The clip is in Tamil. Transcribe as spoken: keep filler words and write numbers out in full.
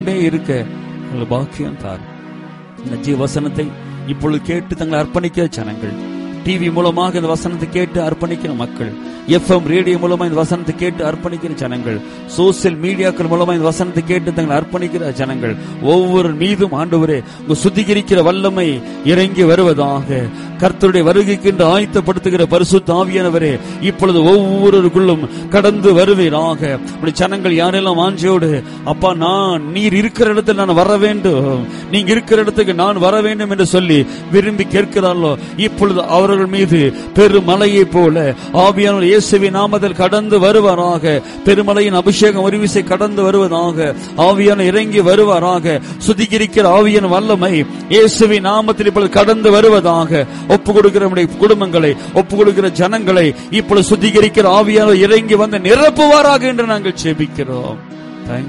இருக்க பாக்கியம் தார். இந்த ஜீவ வசனத்தை இப்பொழுது கேட்டு தங்களை அர்ப்பணிக்கிற ஜனங்கள், டிவி மூலமாக இந்த வசனத்தை கேட்டு அர்ப்பணிக்கிற மக்கள், எஃப்எம் ரேடியோ மூலமா இந்த வசனத்தை கேட்டு அர்ப்பணிக்கிற ஜனங்கள், சோசியல் மீடியாக்கள் மூலமா இந்த வசனத்தை கேட்டு தங்களை அர்ப்பணிக்கிற ஜனங்கள் ஒவ்வொரு மீதும் ஆண்டவரே உங்க சுத்திகரிக்கிற வல்லமை இறங்கி வருவதாக. கர்த்தருடைய வருகைக்கு ஆயத்தப்படுத்துகிற பரிசுத்த ஆவியானவரே இப்பொழுது ஒவ்வொருவருக்குள்ளும் கடந்து வருவீராக. ஜனங்கள் யாரெல்லாம் வாஞ்சையோடு அப்பா நான் நீர் இருக்கிற இடத்துல நான் வர வேண்டும், நீங்க இருக்கிற இடத்துக்கு நான் வர வேண்டும் என்று சொல்லி விரும்பி கேட்கிறார்களோ இப்பொழுது அவர்கள் மீது பெருமலையை போல ஆவியானவர் இயேசுவின் நாமத்தில் கடந்து வருவாராக. பெருமலையின் அபிஷேகம் ஒரு விசை கடந்து வருவதாக. ஆவியான இறங்கி வருவாராக. சுத்திகரிக்கிற ஆவியின் வல்லமை இயேசுவின் நாமத்தில் இப்பொழுது கடந்து வருவதாக. ஒப்பு கொடுக்கிற குடும்பங்களை, ஒப்பு கொடுக்கிற ஜனங்களை இப்பொழுது சுத்திகரிக்கிற ஆவியானவர் இறங்கி வந்து நிரப்புவாராக என்று நாங்கள் ஜெபிக்கிறோம்.